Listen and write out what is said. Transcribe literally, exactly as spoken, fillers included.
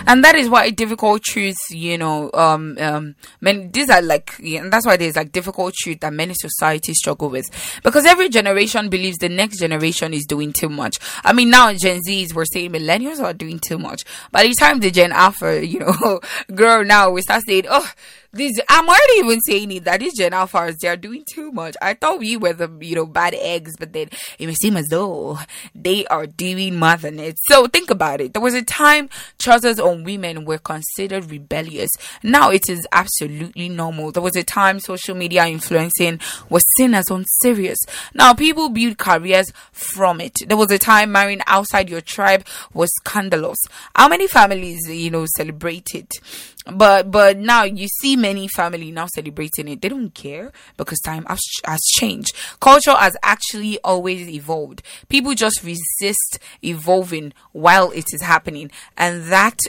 And that is why difficult truths, you know, um, um, many, these are like, yeah, and that's why there's like difficult truth that many societies struggle with, because every generation believes the next generation is doing too much. I mean, now Gen Zs, we're saying millennials are doing too much. By the time the Gen Alpha, you know, grow now, we start saying, oh, these, I'm already even saying it, that these Gen Alphas, they are doing too much. I thought we were the, you know, bad eggs, but then it may seem as though they are doing more than it. So think about it. There was a time trousers on women were considered rebellious. Now it is absolutely normal. There was a time social media influencing was seen as unserious. Now people build careers from it. There was a time marrying outside your tribe was scandalous. How many families, you know, celebrate it? But but now you see many family now celebrating it. They don't care because time has, has changed. Culture has actually always evolved. People just resist evolving while it is happening, and that